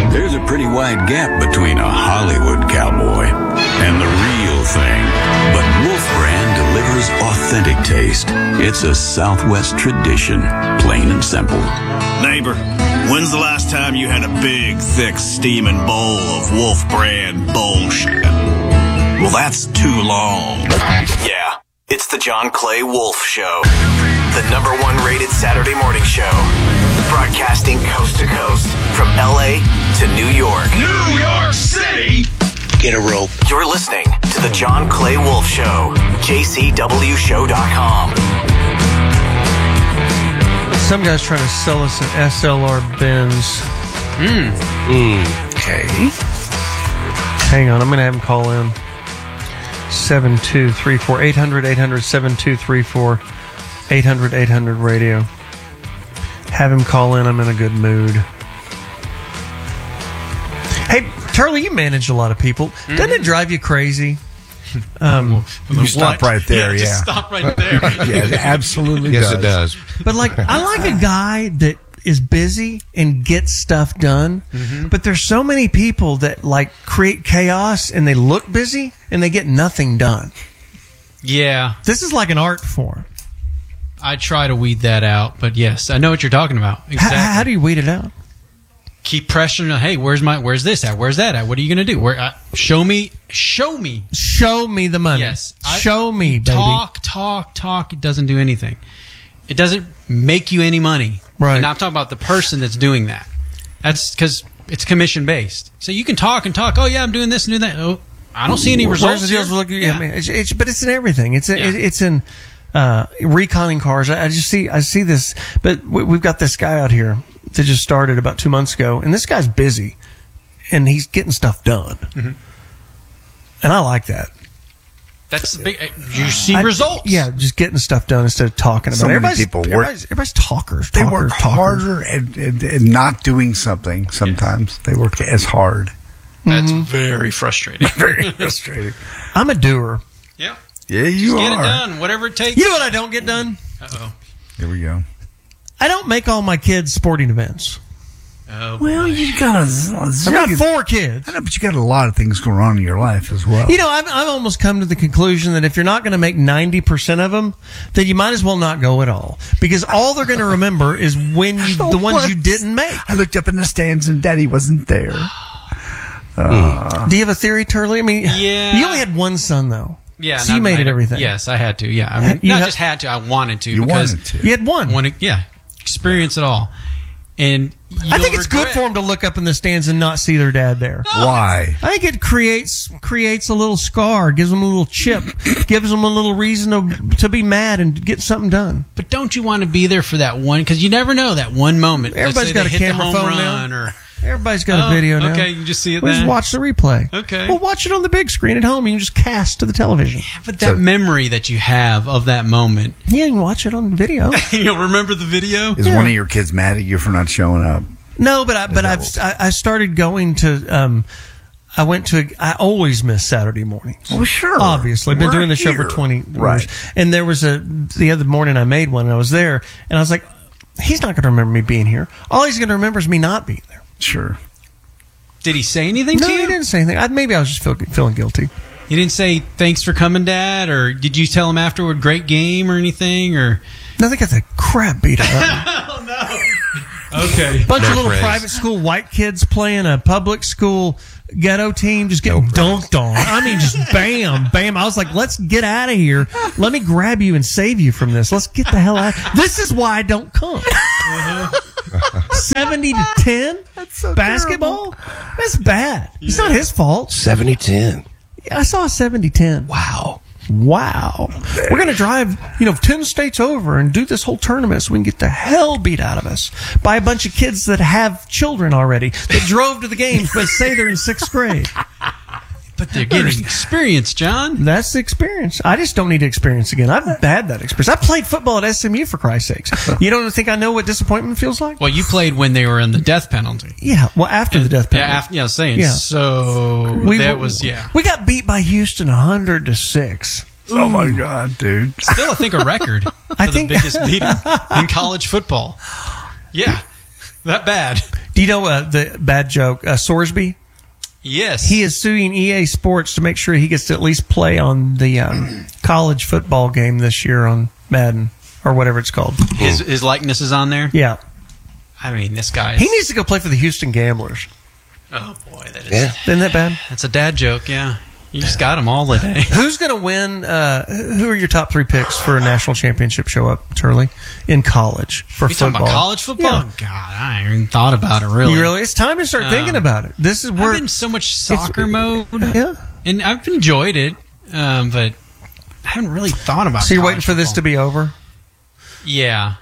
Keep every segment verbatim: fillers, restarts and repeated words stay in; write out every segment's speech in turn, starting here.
There's a pretty wide gap between a Hollywood cowboy and the real thing. But Wolf Brand delivers authentic taste. It's a Southwest tradition, plain and simple. Neighbor, when's the last time you had a big, thick, steaming bowl of Wolf Brand bullshit? Well, that's too long. Yeah, it's the John Clay Wolf Show. The number one rated Saturday morning show. Broadcasting coast to coast from L A to New York. New York City! Get a rope. You're listening to the John Clay Wolf Show. J C W show dot com. Some guy's trying to sell us an S L R Benz. Mm. Mm. Okay. Hang on, I'm going to have him call in. seven two three four eight hundred eight hundred seven two three four eight hundred eight hundred radio. Have him call in. I'm in a good mood. Hey, Turley, you manage a lot of people. Mm-hmm. Doesn't it drive you crazy? Um, you stop right there, yeah. yeah. Just stop right there. Yeah, it absolutely yes, does. it does. But, like, I like a guy that is busy and gets stuff done. Mm-hmm. But there's so many people that, like, create chaos and they look busy and they get nothing done. Yeah. This is like an art form. I try to weed that out, but yes, I know what you're talking about. Exactly. How, how do you weed it out? Keep pressuring. Hey, where's my? Where's this at? Where's that at? What are you going to do? Where? Uh, show me. Show me. Show me the money. Yes. I, show me, baby. Talk, talk, talk. It doesn't do anything. It doesn't make you any money. Right. And I'm talking about the person that's doing that. That's because it's commission based. So you can talk and talk. Oh yeah, I'm doing this and doing that. Oh, I don't see any results. Where's the deals? Look, yeah. I mean, it's, it's, but it's in everything. It's in, Yeah. it's in uh, reconning cars. I, I just see I see this. But we, we've got this guy out here that just started about two months ago, and this guy's busy, and he's getting stuff done, mm-hmm. and I like that. That's the big. You see I, results. Yeah, just getting stuff done instead of talking about so it. Many Everybody's, people work, everybody's, everybody's talkers. They talkers, work talkers. harder at, at, at not doing something sometimes. Yes. They work as hard. That's mm-hmm. very frustrating. Very frustrating. I'm a doer. Yeah. Yeah, you just are. Get it done, whatever it takes. You know what I don't get done? Uh-oh. Here we go. I don't make all my kids sporting events. Oh, well, you got a, I've got four kids. I know, but you got a lot of things going on in your life as well. You know, I've, I've almost come to the conclusion that if you're not going to make ninety percent of them, then you might as well not go at all. Because all they're going to remember is when you, the ones you didn't make. I looked up in the stands and Daddy wasn't there. Uh, Do you have a theory, Turley? I mean, yeah. You only had one son, though. Yeah, so you made I, it everything. Yes, I had to. Yeah, I mean, you not ha- just had to. I wanted to. You because wanted to. You had one. Wanted, yeah, experience it all. And I think it's regret. good for them to look up in the stands and not see their dad there. No. Why? I think it creates creates a little scar, gives them a little chip, gives them a little reason to to be mad and get something done. But don't you want to be there for that one? Because you never know that one moment. Everybody's got a camera phone now. Or, Everybody's got oh, a video now. Okay, you can just see it We'll then. just watch the replay. Okay. We'll watch it on the big screen at home. You can just cast to the television. Yeah, but that so, memory that you have of that moment. Yeah, you can watch it on video. You'll remember the video? Is yeah. one of your kids mad at you for not showing up? No, but I, but I've, I, I started going to, um, I went to, I always miss Saturday mornings. Oh, sure. Obviously. I've been We're doing the here. show for twenty right. years. And there was a, the other morning I made one and I was there and I was like, he's not going to remember me being here. All he's going to remember is me not being there. Sure. Did he say anything no, to you? No, he didn't say anything. I, maybe I was just feel, feeling guilty. You didn't say, thanks for coming, Dad? Or did you tell him afterward, great game or anything? Or No, they got the crap beat out of them. Oh, no. Okay. Bunch no of little praise. private school white kids playing a public school ghetto team, just getting no dunked on. I mean, just bam, bam. I was like, let's get out of here. Let me grab you and save you from this. Let's get the hell out. This is why I don't come. Uh-huh. seventy to ten That's so basketball? Terrible. That's bad. Yeah. It's not his fault. seventy ten Yeah, I saw a seventy ten Wow. Wow. We're going to drive, you know, ten states over and do this whole tournament so we can get the hell beat out of us by a bunch of kids that have children already that drove to the games but say they're in sixth grade. But they're getting experience, John. That's the experience. I just don't need to experience again. I've had that experience. I played football at S M U, for Christ's sakes. You don't think I know what disappointment feels like? Well, you played when they were in the death penalty. Yeah, well, after and, the death penalty. Yeah, after, yeah, saying. Yeah. So we, that was, yeah. We got beat by Houston one hundred to six. Oh, my God, dude. Still, I think, a record for I the think biggest beating in college football. Yeah, that bad. Do Do you know uh, the bad joke, uh, Sorsby? Yes. He is suing E A Sports to make sure he gets to at least play on the um, college football game this year on Madden or whatever it's called. His, his likeness is on there? Yeah. I mean, this guy is... He needs to go play for the Houston Gamblers. Oh, boy. That is, Yeah. Isn't that bad? That's a dad joke, yeah. You just got him all today. Who's going to win? Uh, who are your top three picks for a national championship show up, Turley, in college for You football? talking about college football? Yeah. God, I haven't even thought about it, really. You really? It's time to start Um, thinking about it. This is where I've been so much soccer mode. Yeah. And I've enjoyed it, um, but I haven't really thought about it. So you're waiting for this to be over? Yeah.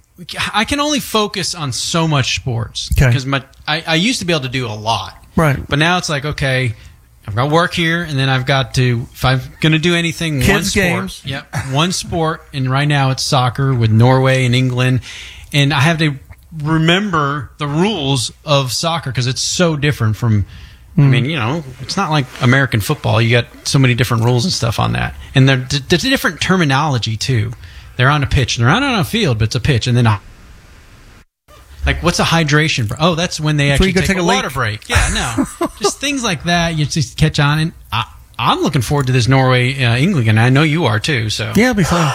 I can only focus on so much sports. Okay. Because my I, I used to be able to do a lot. Right. But now it's like, okay, I've got work here, and then I've got to, if I'm going to do anything, Kids one sport. games. Yep. One sport, and right now it's soccer with Norway and England. And I have to remember the rules of soccer because it's so different from, I mean, you know, it's not like American football. You got so many different rules and stuff on that. And they're, there's a different terminology, too. They're on a pitch. They're not on a field, but it's a pitch. And then a Like, what's a hydration break? Oh, that's when they That's where actually you go take, take a, a water leak. break. Yeah, no. Just things like that. You just catch on. And I, I'm looking forward to this Norway uh, England, and I know you are too. So Yeah, it'll be fun.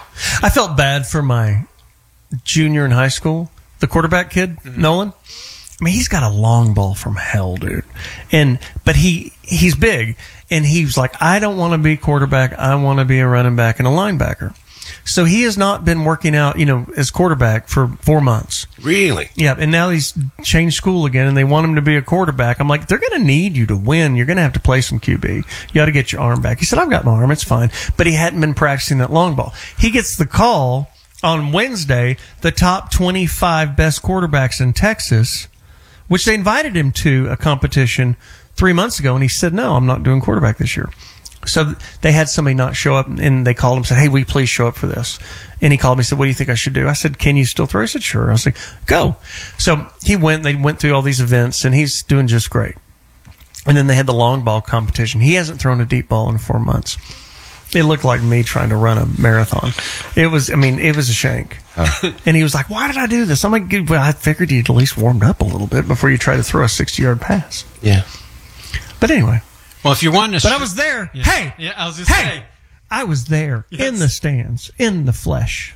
I felt bad for my junior in high school, the quarterback kid, Mm-hmm. Nolan. I mean, he's got a long ball from hell, dude. And but he he's big, and he was like, I don't want to be quarterback. I want to be a running back and a linebacker. So he has not been working out, you know, as quarterback for four months. Really? Yeah, and now he's changed school again, and they want him to be a quarterback. I'm like, they're going to need you to win. You're going to have to play some Q B. You got to get your arm back. He said, I've got my arm. It's fine. But he hadn't been practicing that long ball. He gets the call on Wednesday, the top twenty-five best quarterbacks in Texas, which they invited him to a competition three months ago, and he said, no, I'm not doing quarterback this year. So they had somebody not show up, and they called him and said, hey, will you please show up for this? And he called me and said, what do you think I should do? I said, can you still throw? He said, sure. I was like, go. So he went, they went through all these events, and he's doing just great. And then they had the long ball competition. He hasn't thrown a deep ball in four months. It looked like me trying to run a marathon. It was, I mean, it was a shank. And he was like, why did I do this? I'm like, well, I figured you'd at least warmed up a little bit before you try to throw a sixty-yard pass. Yeah. But anyway. well, if you're wanting to, But I was there. Yeah. Hey! Yeah, I was just hey! saying. I was there Yes. in the stands, in the flesh.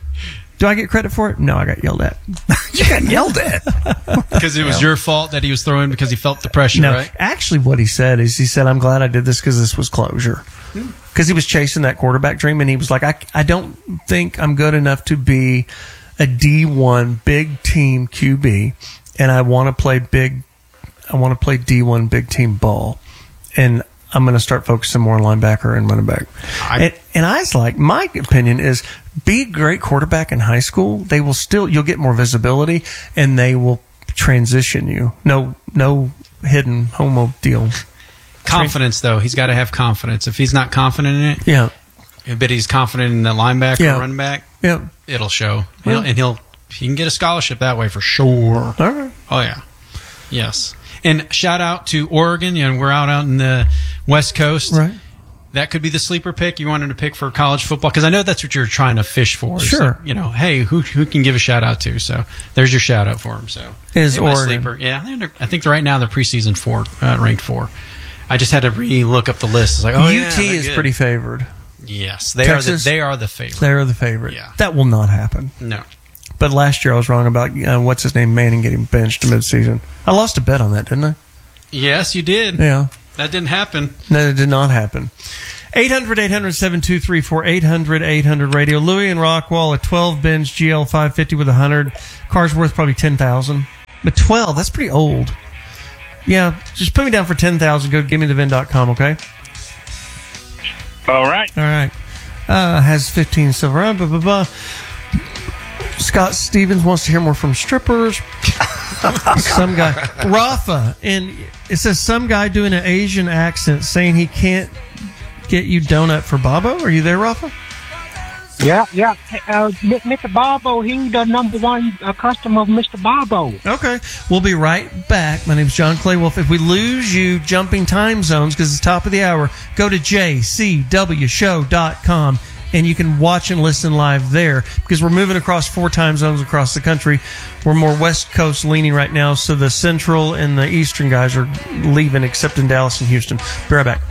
Do I get credit for it? No, I got yelled at. You got yelled at. because it was your fault that he was throwing because he felt the pressure, No, right? actually, what he said is he said, I'm glad I did this because this was closure. Because he was chasing that quarterback dream, and he was like, I, I don't think I'm good enough to be a D one big team Q B, and I want to play big, I want to play D one big team ball. And I'm going to start focusing more on linebacker and running back. I- and, and I was like, my opinion is be a great quarterback in high school. They will still, you'll get more visibility, and they will transition you. No, no hidden homo deal. Confidence, though, he's got to have confidence. If he's not confident in it, Yeah. but he's confident in the linebacker, Yeah. or running back, Yeah. it'll show. Well- He'll, and he'll he can get a scholarship that way for sure. All right. Oh yeah, yes. And shout out to Oregon. You know, we're out out in the West Coast. Right. That could be the sleeper pick you wanted to pick for college football, because I know that's what you're trying to fish for. is, Sure. like, you know, hey, who who can give a shout out to? So there's your shout out for him. So Is They're my Oregon. sleeper. Yeah, they're, I think right now they're preseason four, uh, ranked four. I just had to re-look up the list. It's like, oh, yeah, U T they're is good. pretty favored. Yes, they Texas? are. The, they are the favorite. They're the favorite. Yeah. That will not happen. No. But last year I was wrong about uh, what's his name, Manning, getting benched midseason. I lost a bet on that, didn't I? Yes, you did. Yeah. That didn't happen. No, it did not happen. eight hundred, eight hundred, seven two three four, eight hundred, eight hundred radio. Louis and Rockwall, a twelve Benz G L five fifty with one hundred. Car's worth probably ten thousand. But twelve, that's pretty old. Yeah, just put me down for ten thousand. Go give me the vin dot com, okay? All right. All right. Uh, has fifteen silver. Uh, blah, blah, blah. Scott Stevens wants to hear more from strippers. Some guy. Rafa. And it says some guy doing an Asian accent saying he can't get you donut for Bobo. Are you there, Rafa? Yeah, yeah. Uh, Mister Bobo, he's the number one uh, customer of Mister Bobo. Okay. We'll be right back. My name's John Clay Wolf. If we lose you jumping time zones because it's top of the hour, go to j c w show dot com and you can watch and listen live there because we're moving across four time zones across the country. We're more West Coast leaning right now, so the Central and the Eastern guys are leaving, except in Dallas and Houston. Be right back.